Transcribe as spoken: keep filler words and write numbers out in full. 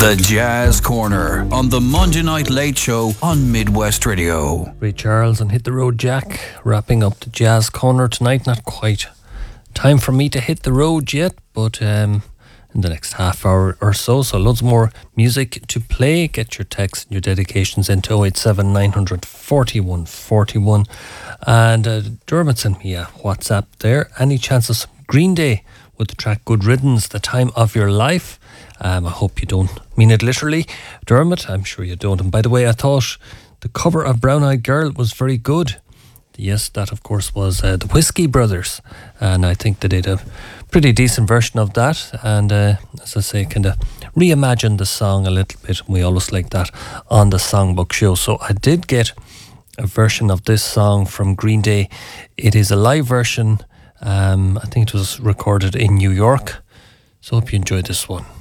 The Jazz Corner on the Monday Night Late Show on Midwest Radio. Ray Charles and Hit the Road Jack wrapping up the Jazz Corner tonight. Not quite time for me to hit the road yet, but um, in the next half hour or so, so loads more music to play. Get your texts and your dedications into oh eight seven nine hundred forty-one forty-one. And uh, Dermot sent me a WhatsApp there. Any chance of some Green Day with the track Good Riddance, The Time of Your Life? Um, I hope you don't mean it literally, Dermot. I'm sure you don't. And by the way, I thought the cover of Brown Eyed Girl was very good. Yes, that of course was uh, the Whiskey Brothers, and I think they did a pretty decent version of that. And uh, as I say, kind of reimagined the song a little bit. We always like that on the Songbook Show. So I did get a version of this song from Green Day. It is a live version. Um, I think it was recorded in New York. So hope you enjoyed this one.